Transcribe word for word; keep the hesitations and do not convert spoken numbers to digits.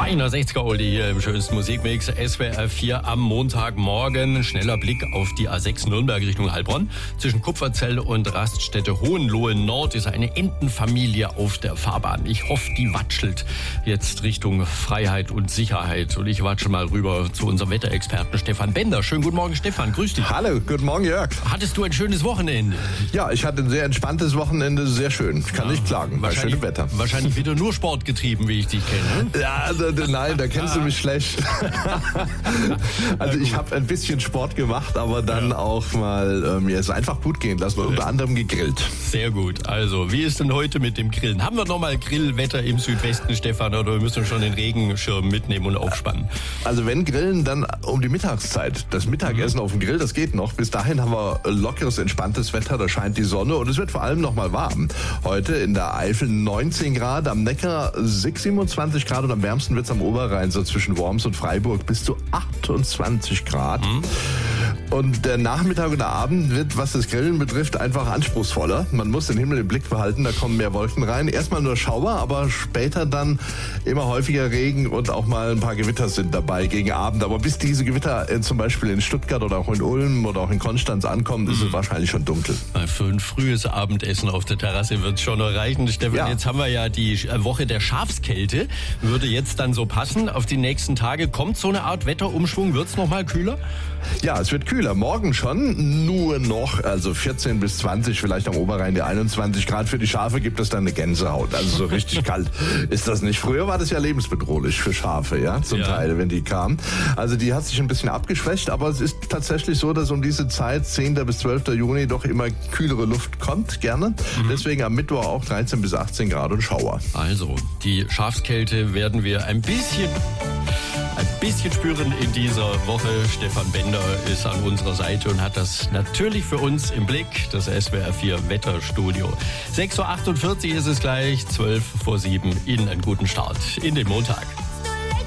Feiner sechziger-Oldie hier im schönsten Musikmix. S W R vier am Montagmorgen. Schneller Blick auf die A sechs Nürnberg Richtung Heilbronn. Zwischen Kupferzell und Raststätte Hohenlohe Nord ist eine Entenfamilie auf der Fahrbahn. Ich hoffe, die watschelt jetzt Richtung Freiheit und Sicherheit. Und ich watsche mal rüber zu unserem Wetterexperten Stefan Bender. Schönen guten Morgen, Stefan. Grüß dich. Hallo, guten Morgen, Jörg. Hattest du ein schönes Wochenende? Ja, ich hatte ein sehr entspanntes Wochenende. Sehr schön. Ich kann ja, nicht klagen. Bei schönem Wetter. Wahrscheinlich wieder nur Sport getrieben, wie ich dich kenne. Ja, also, nein, da kennst du mich schlecht. Also ich habe ein bisschen Sport gemacht, aber dann ja. auch mal mir ähm, es einfach gut gehen lassen und unter anderem gegrillt. Sehr gut. Also, wie ist denn heute mit dem Grillen? Haben wir nochmal Grillwetter im Südwesten, Stefan, oder müssen wir schon den Regenschirm mitnehmen und aufspannen? Also wenn Grillen, dann um die Mittagszeit. Das Mittagessen mhm. auf dem Grill, das geht noch. Bis dahin haben wir lockeres, entspanntes Wetter, da scheint die Sonne und es wird vor allem noch mal warm. Heute in der Eifel neunzehn Grad, am Neckar siebenundzwanzig Grad und am wärmsten wird es am Oberrhein, so zwischen Worms und Freiburg, bis zu achtundzwanzig Grad. Mhm. Und der Nachmittag und der Abend wird, was das Grillen betrifft, einfach anspruchsvoller. Man muss den Himmel im Blick behalten, da kommen mehr Wolken rein. Erstmal nur Schauer, aber später dann immer häufiger Regen und auch mal ein paar Gewitter sind dabei gegen Abend. Aber bis diese Gewitter äh, zum Beispiel in Stuttgart oder auch in Ulm oder auch in Konstanz ankommen, mhm. ist es wahrscheinlich schon dunkel. Für ein frühes Abendessen auf der Terrasse wird es schon noch reichen. Stefan, ja. Jetzt haben wir ja die Woche der Schafskälte. Würde jetzt dann so passen auf die nächsten Tage. Kommt so eine Art Wetterumschwung? Wird es noch mal kühler? Ja, es wird kühler. Morgen schon, nur noch, also vierzehn bis zwanzig, vielleicht am Oberrhein die einundzwanzig Grad. Für die Schafe gibt es dann eine Gänsehaut. Also so richtig kalt ist das nicht. Früher war das ja lebensbedrohlich für Schafe, ja, zum ja. Teil, wenn die kamen. Also die hat sich ein bisschen abgeschwächt, aber es ist tatsächlich so, dass um diese Zeit, zehnten bis zwölften Juni, doch immer kühlere Luft kommt, gerne. Mhm. Deswegen am Mittwoch auch dreizehn bis achtzehn Grad und Schauer. Also, die Schafskälte werden wir ein bisschen... Ein bisschen spüren in dieser Woche. Stefan Bender ist an unserer Seite und hat das natürlich für uns im Blick, das S W R vier Wetterstudio. sechs Uhr achtundvierzig ist es gleich, zwölf vor sieben. Ihnen einen guten Start in den Montag.